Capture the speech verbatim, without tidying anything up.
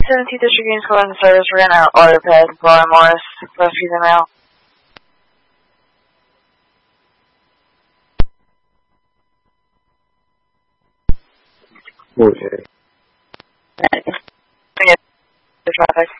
seventeenth District Union School in service. We're going to auto pay Brian Morris. Rescue them out. Okay. Yeah. Traffic.